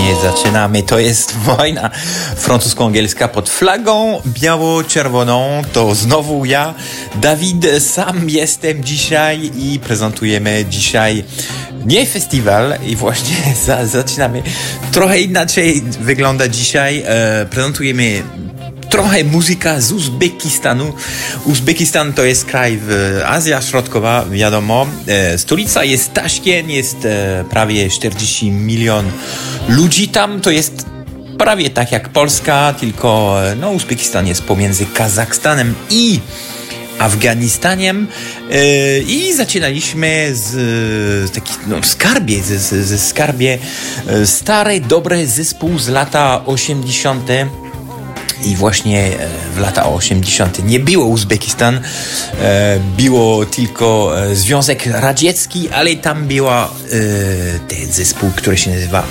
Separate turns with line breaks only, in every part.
właśnie zaczynamy. To jest wojna francusko-angielska pod flagą biało-czerwoną. To znowu ja, Dawid, sam jestem dzisiaj i prezentujemy dzisiaj nie festiwal i właśnie zaczynamy. Trochę inaczej wygląda dzisiaj. Prezentujemy trochę muzyka z Uzbekistanu. Uzbekistan to jest kraj w Azja Środkowa, wiadomo. Stolica jest Taszkent, jest prawie 40 milion ludzi tam. To jest prawie tak jak Polska, tylko Uzbekistan jest pomiędzy Kazachstanem i Afganistaniem i zaczynaliśmy z takich skarbie stary, dobry zespół z lata 80. I właśnie w lata 80. nie było Uzbekistan, było tylko Związek Radziecki, ale tam była ten zespół, który się nazywa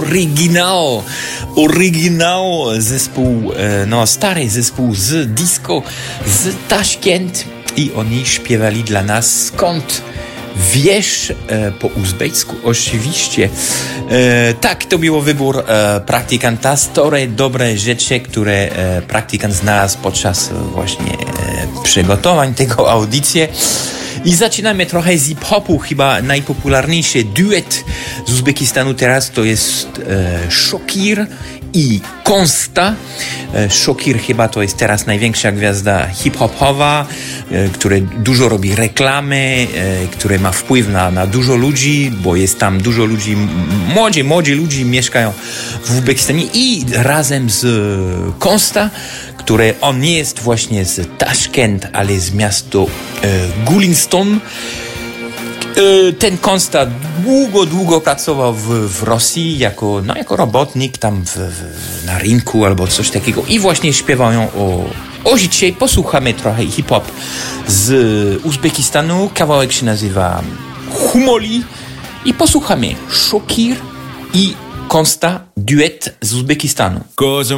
Oryginał zespół, stary zespół z disco z Taszkent i oni śpiewali dla nas Skąd wiesz po uzbecku, oczywiście. Tak, to był wybór praktykanta. Stare, dobre rzeczy, które praktykant znalazł podczas właśnie przygotowań tego audycji. I zaczynamy trochę z hip-hopu. Chyba najpopularniejszy duet z Uzbekistanu teraz to jest Shokir i Konsta. Shokir chyba to jest teraz największa gwiazda hip-hopowa, który dużo robi reklamy, który ma wpływ na dużo ludzi, bo jest tam dużo ludzi, młodzi ludzie mieszkają w Uzbekistanie i razem z Konsta, który on nie jest właśnie z Taszkent, ale z miasta Gulistan. Ten Konsta długo pracował w Rosji jako robotnik tam na rynku albo coś takiego i właśnie śpiewają o życiu. Posłuchamy trochę hip-hop z Uzbekistanu. Kawałek się nazywa Humoli i posłuchamy Shokir i Konsta, duet z Uzbekistanu.